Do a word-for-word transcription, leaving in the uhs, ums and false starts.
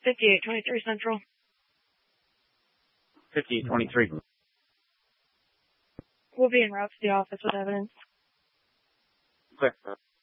fifty-eight twenty-three Central. fifty-eight twenty-three. We'll be en route to the office with evidence. Clear.